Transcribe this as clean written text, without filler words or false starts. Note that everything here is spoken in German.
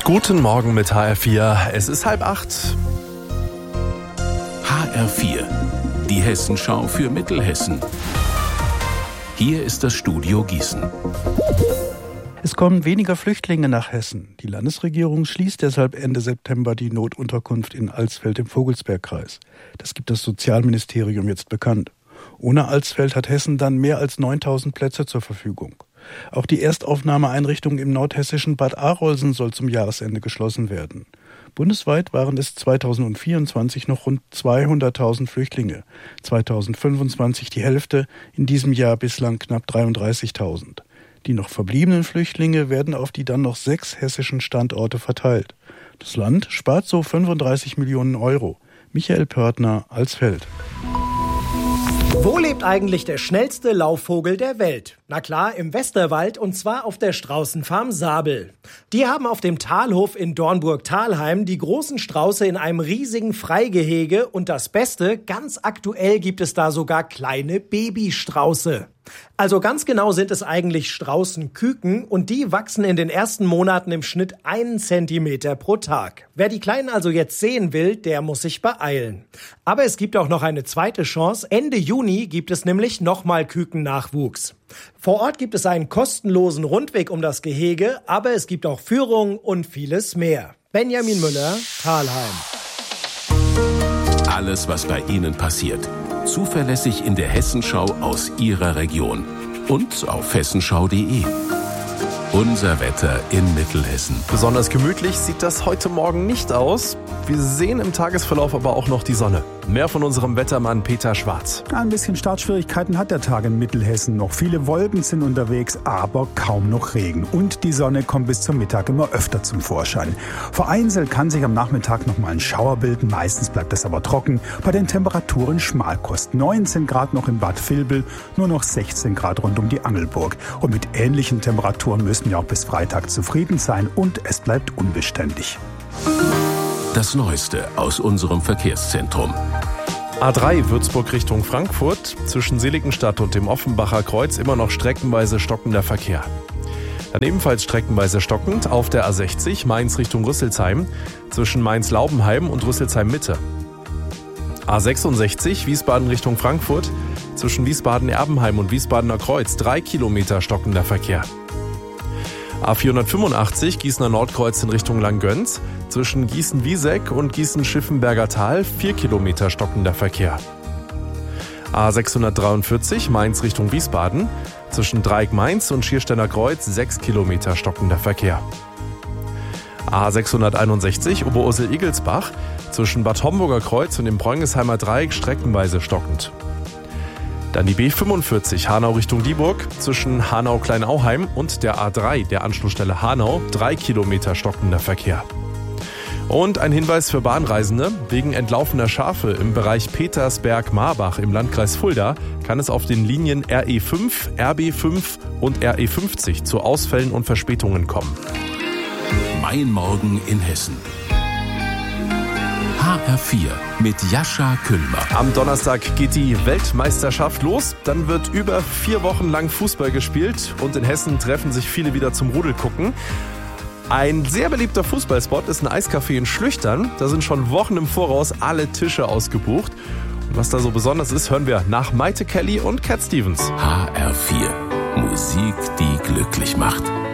Guten Morgen mit HR4. Es ist 7:30. HR4, die Hessenschau für Mittelhessen. Hier ist das Studio Gießen. Es kommen weniger Flüchtlinge nach Hessen. Die Landesregierung schließt deshalb Ende September die Notunterkunft in Alsfeld im Vogelsbergkreis. Das gibt das Sozialministerium jetzt bekannt. Ohne Alsfeld hat Hessen dann mehr als 9.000 Plätze zur Verfügung. Auch die Erstaufnahmeeinrichtung im nordhessischen Bad Arolsen soll zum Jahresende geschlossen werden. Bundesweit waren es 2024 noch rund 200.000 Flüchtlinge, 2025 die Hälfte, in diesem Jahr bislang knapp 33.000. Die noch verbliebenen Flüchtlinge werden auf die dann noch 6 hessischen Standorte verteilt. Das Land spart so 35 Millionen Euro. Michael Pörtner, Alsfeld. Wo lebt eigentlich der schnellste Laufvogel der Welt? Na klar, im Westerwald, und zwar auf der Straußenfarm Sabel. Die haben auf dem Talhof in Dornburg-Thalheim die großen Strauße in einem riesigen Freigehege, und das Beste, ganz aktuell gibt es da sogar kleine Babystrauße. Also ganz genau sind es eigentlich Straußenküken, und die wachsen in den ersten Monaten im Schnitt 1 Zentimeter pro Tag. Wer die Kleinen also jetzt sehen will, der muss sich beeilen. Aber es gibt auch noch eine zweite Chance. Ende Juni gibt es nämlich nochmal Kükennachwuchs. Vor Ort gibt es einen kostenlosen Rundweg um das Gehege, aber es gibt auch Führungen und vieles mehr. Benjamin Müller, Thalheim. Alles, was bei Ihnen passiert. Zuverlässig in der Hessenschau aus Ihrer Region. Und auf hessenschau.de. Unser Wetter in Mittelhessen. Besonders gemütlich sieht das heute Morgen nicht aus. Wir sehen im Tagesverlauf aber auch noch die Sonne. Mehr von unserem Wettermann Peter Schwarz. Ein bisschen Startschwierigkeiten hat der Tag in Mittelhessen noch. Viele Wolken sind unterwegs, aber kaum noch Regen. Und die Sonne kommt bis zum Mittag immer öfter zum Vorschein. Vereinzelt kann sich am Nachmittag noch mal ein Schauer bilden. Meistens bleibt es aber trocken. Bei den Temperaturen Schmalkost. 19 Grad noch in Bad Vilbel, nur noch 16 Grad rund um die Angelburg. Und mit ähnlichen Temperaturen müssen wir auch bis Freitag zufrieden sein. Und es bleibt unbeständig. Das Neueste aus unserem Verkehrszentrum. A3 Würzburg Richtung Frankfurt. Zwischen Seligenstadt und dem Offenbacher Kreuz immer noch streckenweise stockender Verkehr. Dann ebenfalls streckenweise stockend auf der A60 Mainz Richtung Rüsselsheim. Zwischen Mainz-Laubenheim und Rüsselsheim-Mitte. A66 Wiesbaden Richtung Frankfurt. Zwischen Wiesbaden-Erbenheim und Wiesbadener Kreuz 3 Kilometer stockender Verkehr. A485 Gießener Nordkreuz in Richtung Langgöns. Zwischen Gießen-Wieseck und Gießen-Schiffenberger Tal 4 Kilometer stockender Verkehr. A643 Mainz Richtung Wiesbaden. Zwischen Dreieck-Mainz und Schiersteiner Kreuz 6 Kilometer stockender Verkehr. A661 Oberursel-Igelsbach. Zwischen Bad Homburger Kreuz und dem Bräunisheimer Dreieck streckenweise stockend. Dann die B45 Hanau Richtung Dieburg, zwischen Hanau-Kleinauheim und der A3, der Anschlussstelle Hanau, 3 Kilometer stockender Verkehr. Und ein Hinweis für Bahnreisende: Wegen entlaufener Schafe im Bereich Petersberg-Marbach im Landkreis Fulda kann es auf den Linien RE5, RB5 und RE50 zu Ausfällen und Verspätungen kommen. Mein Morgen in Hessen. HR4 mit Jascha Küllmer. Am Donnerstag geht die Weltmeisterschaft los. Dann wird über 4 Wochen lang Fußball gespielt und in Hessen treffen sich viele wieder zum Rudelgucken. Ein sehr beliebter Fußballspot ist ein Eiscafé in Schlüchtern. Da sind schon Wochen im Voraus alle Tische ausgebucht. Und was da so besonders ist, hören wir nach Maite Kelly und Cat Stevens. HR4, Musik, die glücklich macht.